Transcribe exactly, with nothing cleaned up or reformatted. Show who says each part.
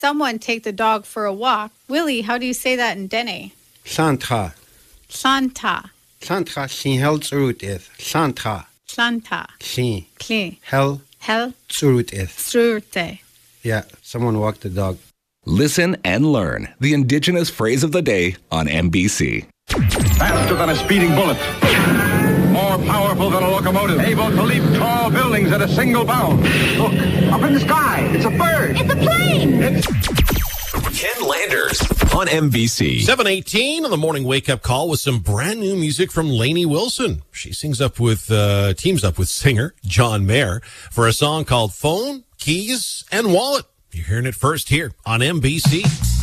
Speaker 1: someone take the dog for a walk. Willie, how do you say that in Dene?
Speaker 2: Santa.
Speaker 1: Santa.
Speaker 2: Santa sin hel zurut is. Santa.
Speaker 1: Santa.
Speaker 2: Sin.
Speaker 1: Kli.
Speaker 2: Hel
Speaker 1: Hel.
Speaker 2: zurut is.
Speaker 1: Strute.
Speaker 2: Yeah, someone walked the dog.
Speaker 3: Listen and learn the Indigenous phrase of the day on M B C.
Speaker 4: Faster than a speeding bullet. More powerful than a locomotive. Able to leap tall buildings at a single bound. Look, up in the sky. It's a bird.
Speaker 5: It's a plane.
Speaker 4: It's...
Speaker 6: Ken Landers on M B C.
Speaker 7: seven eighteen on the morning wake-up call with some brand new music from Lainey Wilson. She sings up with, uh, teams up with singer John Mayer for a song called Phone, Keys, and Wallet. You're hearing it first here on M B C.